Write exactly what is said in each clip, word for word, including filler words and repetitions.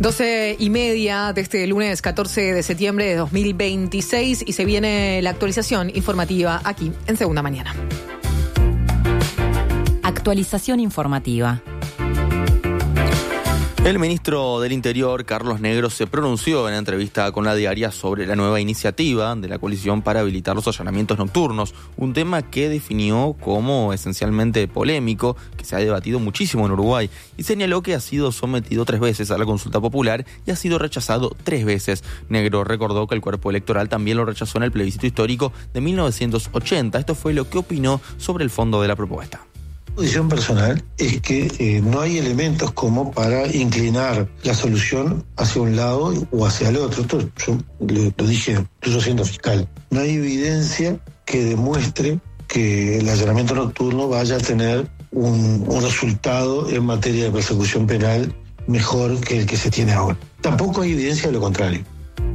doce y media de este lunes catorce de septiembre de dos mil veintiséis y se viene la actualización informativa aquí en Segunda Mañana. Actualización informativa. El ministro del Interior, Carlos Negro, se pronunció en entrevista con La Diaria sobre la nueva iniciativa de la coalición para habilitar los allanamientos nocturnos, un tema que definió como esencialmente polémico, que se ha debatido muchísimo en Uruguay, y señaló que ha sido sometido tres veces a la consulta popular y ha sido rechazado tres veces. Negro recordó que el cuerpo electoral también lo rechazó en el plebiscito histórico de mil novecientos ochenta. Esto fue lo que opinó sobre el fondo de la propuesta. Mi posición personal es que eh, no hay elementos como para inclinar la solución hacia un lado o hacia el otro. Esto yo lo, lo dije incluso siendo fiscal. No hay evidencia que demuestre que el allanamiento nocturno vaya a tener un, un resultado en materia de persecución penal mejor que el que se tiene ahora. Tampoco hay evidencia de lo contrario.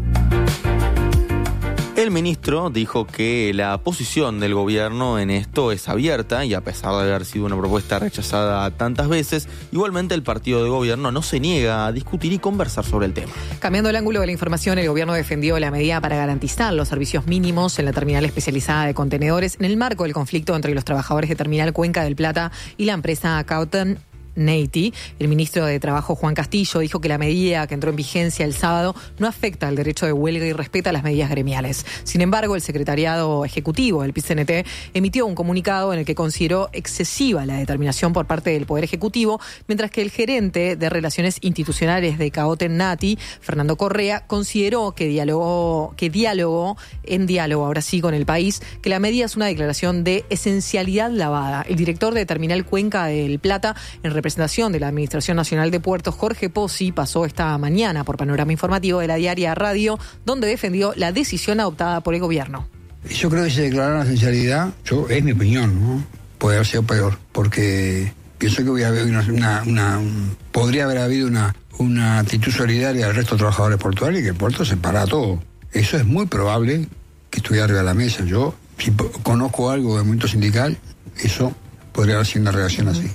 El ministro dijo que la posición del gobierno en esto es abierta y a pesar de haber sido una propuesta rechazada tantas veces, igualmente el partido de gobierno no se niega a discutir y conversar sobre el tema. Cambiando el ángulo de la información, el gobierno defendió la medida para garantizar los servicios mínimos en la terminal especializada de contenedores en el marco del conflicto entre los trabajadores de Terminal Cuenca del Plata y la empresa Cotton Nati. El ministro de Trabajo, Juan Castillo, dijo que la medida que entró en vigencia el sábado no afecta al derecho de huelga y respeta las medidas gremiales. Sin embargo, el secretariado ejecutivo del P I C N T emitió un comunicado en el que consideró excesiva la determinación por parte del Poder Ejecutivo, mientras que el gerente de Relaciones Institucionales de Cotton Nati, Fernando Correa, consideró que dialogó, que dialogó en diálogo, ahora sí, con el país, que la medida es una declaración de esencialidad lavada. El director de Terminal Cuenca del Plata, en representación de la Administración Nacional de Puertos, Jorge Pozzi, pasó esta mañana por Panorama Informativo de La Diaria Radio, donde defendió la decisión adoptada por el gobierno. Yo creo que se declaró la esencialidad, yo, es mi opinión, ¿no? Puede haber sido peor, porque pienso que hubiera habido una, una, una un, podría haber habido una, una actitud solidaria del resto de trabajadores portuarios y que el puerto se para todo. Eso es muy probable que estuviera arriba de la mesa. Yo, si conozco algo del movimiento sindical, eso podría haber sido una reacción así.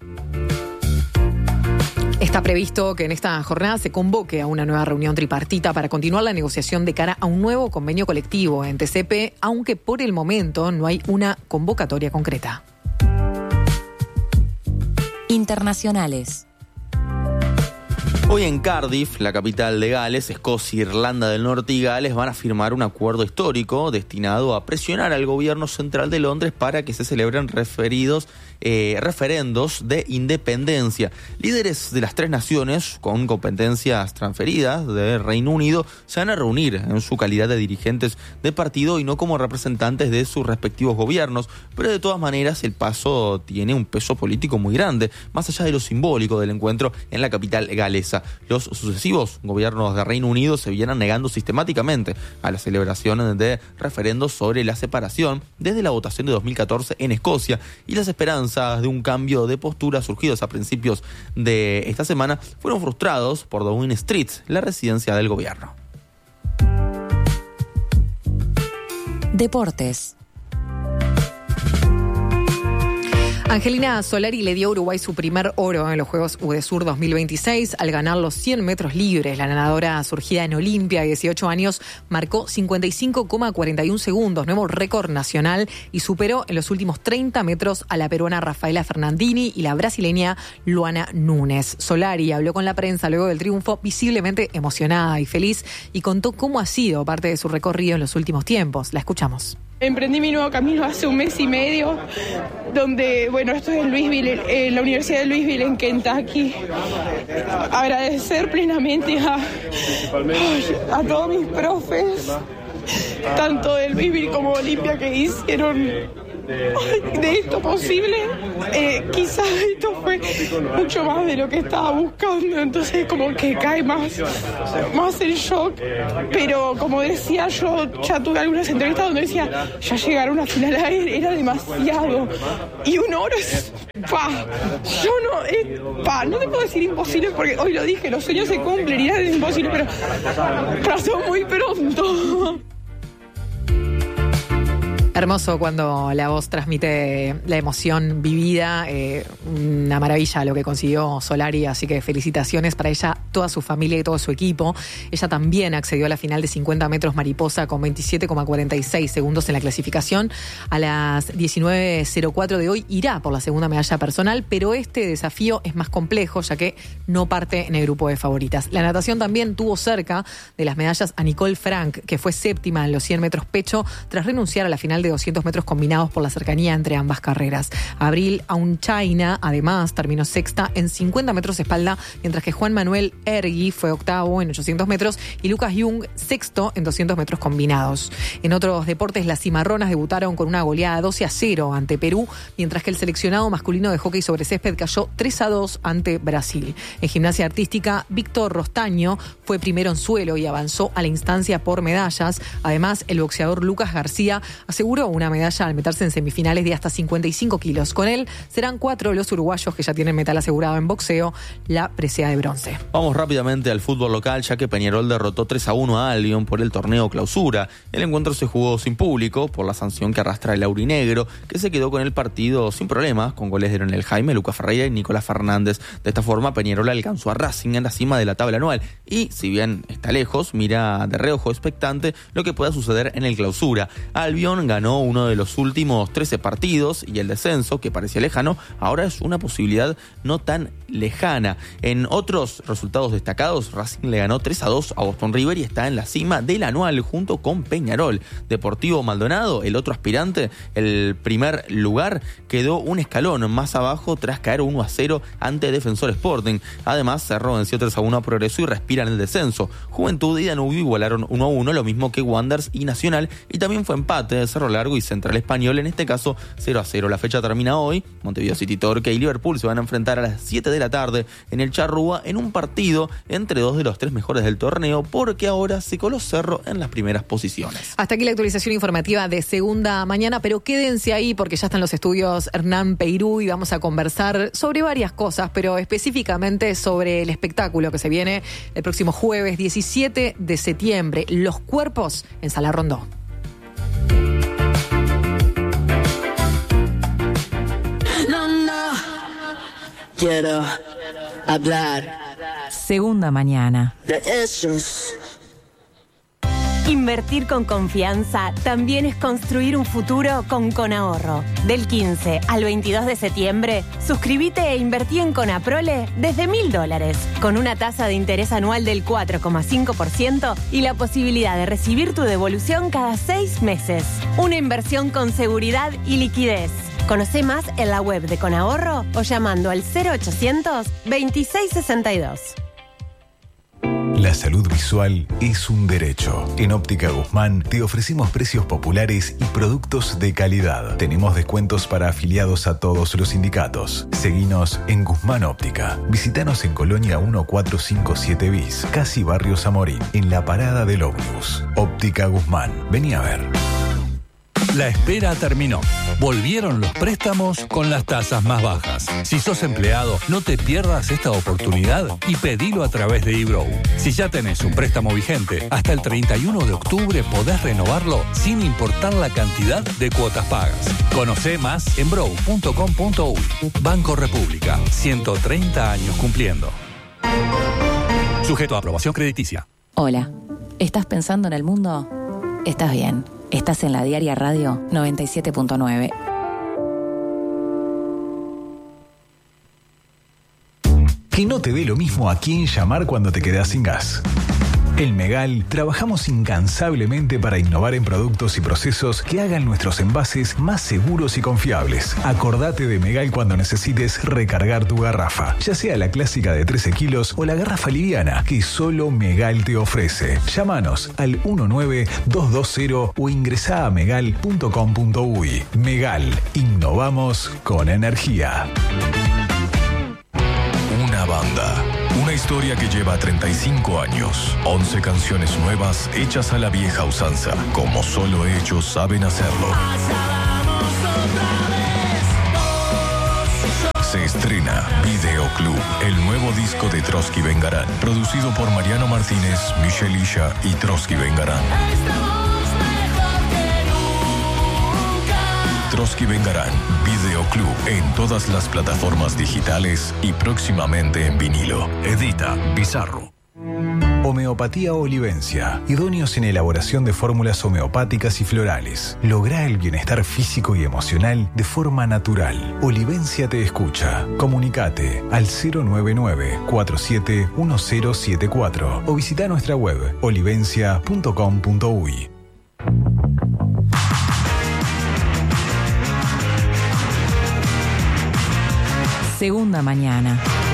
Está previsto que en esta jornada se convoque a una nueva reunión tripartita para continuar la negociación de cara a un nuevo convenio colectivo en T C P, aunque por el momento no hay una convocatoria concreta. Internacionales. Hoy en Cardiff, la capital de Gales, Escocia, Irlanda del Norte y Gales van a firmar un acuerdo histórico destinado a presionar al gobierno central de Londres para que se celebren referidos, eh, referendos de independencia. Líderes de las tres naciones con competencias transferidas del Reino Unido se van a reunir en su calidad de dirigentes de partido y no como representantes de sus respectivos gobiernos, pero de todas maneras el paso tiene un peso político muy grande, más allá de lo simbólico del encuentro en la capital galesa. Los sucesivos gobiernos de Reino Unido se vienen negando sistemáticamente a la celebración de referendos sobre la separación desde la votación de dos mil catorce en Escocia, y las esperanzas de un cambio de postura surgidos a principios de esta semana fueron frustrados por Downing Street, la residencia del gobierno. Deportes. Angelina Solari le dio a Uruguay su primer oro en los Juegos UDESUR dos mil veintiséis al ganar los cien metros libres. La nadadora, surgida en Olimpia, de dieciocho años, marcó cincuenta y cinco coma cuarenta y uno segundos, nuevo récord nacional, y superó en los últimos treinta metros a la peruana Rafaela Fernandini y la brasileña Luana Núñez. Solari habló con la prensa luego del triunfo, visiblemente emocionada y feliz, y contó cómo ha sido parte de su recorrido en los últimos tiempos. La escuchamos. Emprendí mi nuevo camino hace un mes y medio, donde, bueno, esto es en Louisville, en la Universidad de Louisville, en Kentucky. Agradecer plenamente a, a todos mis profes, tanto de Louisville como Olimpia, que hicieron de esto posible. Eh, quizás esto fue mucho más de lo que estaba buscando, entonces como que cae más, más el shock. Pero como decía, yo ya tuve algunas entrevistas donde decía, ya llegar a una final era demasiado. Y un oro es, pa, yo no, eh, pa, no te puedo decir imposible porque hoy lo dije, los sueños se cumplen y es imposible, pero pasó muy pronto. Hermoso cuando la voz transmite la emoción vivida, eh, una maravilla lo que consiguió Solari, así que felicitaciones para ella, toda su familia y todo su equipo. Ella también accedió a la final de cincuenta metros mariposa con veintisiete coma cuarenta y seis segundos en la clasificación. A las diecinueve cero cuatro de hoy irá por la segunda medalla personal, pero este desafío es más complejo ya que no parte en el grupo de favoritas. La natación también tuvo cerca de las medallas a Nicole Frank, que fue séptima en los cien metros pecho tras renunciar a la final de doscientos metros combinados por la cercanía entre ambas carreras. Abril Aunchaina, además, terminó sexta en cincuenta metros espalda, mientras que Juan Manuel Ergui fue octavo en ochocientos metros y Lucas Jung sexto en doscientos metros combinados. En otros deportes, las cimarronas debutaron con una goleada doce a cero ante Perú, mientras que el seleccionado masculino de hockey sobre césped cayó tres a dos ante Brasil. En gimnasia artística, Víctor Rostaño fue primero en suelo y avanzó a la instancia por medallas. Además, el boxeador Lucas García aseguró una medalla al meterse en semifinales de hasta cincuenta y cinco kilos. Con él serán cuatro los uruguayos que ya tienen metal asegurado en boxeo, la presea de bronce. Vamos rápidamente al fútbol local, ya que Peñarol derrotó tres a uno a Albion por el torneo Clausura. El encuentro se jugó sin público por la sanción que arrastra el aurinegro, que se quedó con el partido sin problemas, con goles de Leonel Jaime, Lucas Ferreira y Nicolás Fernández. De esta forma, Peñarol alcanzó a Racing en la cima de la tabla anual y, si bien está lejos, mira de reojo expectante lo que pueda suceder en el Clausura. Albion ganó uno de los últimos trece partidos y el descenso, que parecía lejano, ahora es una posibilidad no tan lejana. En otros resultados destacados, Racing le ganó tres a dos a Boston River y está en la cima del anual junto con Peñarol. Deportivo Maldonado, el otro aspirante, el primer lugar, quedó un escalón más abajo tras caer uno a cero ante Defensor Sporting. Además, Cerro venció tres a uno a Progreso y respira en el descenso. Juventud y Danubio igualaron uno a uno, lo mismo que Wanderers y Nacional, y también fue empate de Cerro Largo y Central Español, en este caso cero a cero. La fecha termina hoy. Montevideo City Torque y Liverpool se van a enfrentar a las siete de la tarde en el Charrúa en un partido entre dos de los tres mejores del torneo, porque ahora se coló Cerro en las primeras posiciones. Hasta aquí la actualización informativa de Segunda Mañana, pero quédense ahí porque ya están los estudios Hernán Peirú y vamos a conversar sobre varias cosas, pero específicamente sobre el espectáculo que se viene el próximo jueves diecisiete de septiembre, Los Cuerpos en Sala Rondó. No, no, quiero hablar. Segunda Mañana. De esos. Invertir con confianza también es construir un futuro con Conahorro. Del quince al veintidós de septiembre, suscríbete e invertí en Conaprole desde mil dólares, con una tasa de interés anual del cuatro coma cinco por ciento y la posibilidad de recibir tu devolución cada seis meses. Una inversión con seguridad y liquidez. Conoce más en la web de Conahorro o llamando al cero ochocientos veintiséis sesenta y dos. La salud visual es un derecho. En Óptica Guzmán te ofrecemos precios populares y productos de calidad. Tenemos descuentos para afiliados a todos los sindicatos. Seguinos en Guzmán Óptica. Visítanos en Colonia mil cuatrocientos cincuenta y siete bis, casi Barrio Zamorín, en la parada del ómnibus. Óptica Guzmán. Vení a ver. La espera terminó. Volvieron los préstamos con las tasas más bajas. Si sos empleado, no te pierdas esta oportunidad y pedilo a través de eBrow. Si ya tenés un préstamo vigente, hasta el treinta y uno de octubre podés renovarlo sin importar la cantidad de cuotas pagas. Conocé más en brow punto com punto uy. Banco República, ciento treinta años cumpliendo. Sujeto a aprobación crediticia. Hola, ¿estás pensando en el mundo? Estás bien. Estás en la Diaria Radio noventa y siete punto nueve. Que no te dé lo mismo a quién llamar cuando te quedás sin gas. En Megal trabajamos incansablemente para innovar en productos y procesos que hagan nuestros envases más seguros y confiables. Acordate de Megal cuando necesites recargar tu garrafa, ya sea la clásica de trece kilos o la garrafa liviana que solo Megal te ofrece. Llámanos al uno nueve dos dos cero o ingresá a megal punto com punto uy. Megal, innovamos con energía. Una banda. Una historia que lleva treinta y cinco años. once canciones nuevas hechas a la vieja usanza, como solo ellos saben hacerlo. Se estrena Videoclub, el nuevo disco de Trotsky Vengarán, producido por Mariano Martínez, Michelle Isha y Trotsky Vengarán. Trotsky Vengarán, Videoclub en todas las plataformas digitales y próximamente en vinilo. Edita Bizarro. Homeopatía Olivencia, idóneos en elaboración de fórmulas homeopáticas y florales. Lográ el bienestar físico y emocional de forma natural. Olivencia te escucha. Comunicate al cero nueve nueve, cuatro siete uno cero siete cuatro o visita nuestra web olivencia punto com punto uy. Segunda mañana.